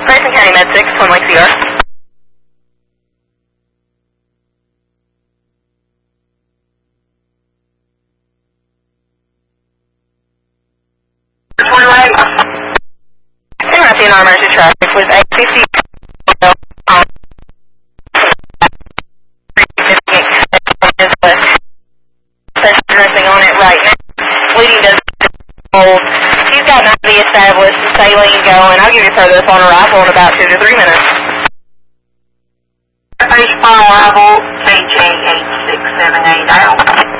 Grayson County Med 6, Twin Lake CR. Twin Lake. Interrupting our emergency traffic with ACC. Nursing on it right now. Bleeding does hold. She's got an IV established, saline going. I'll give you further on arrival in about 2 to 3 minutes. Page 5 arrival, KJ 8678 out.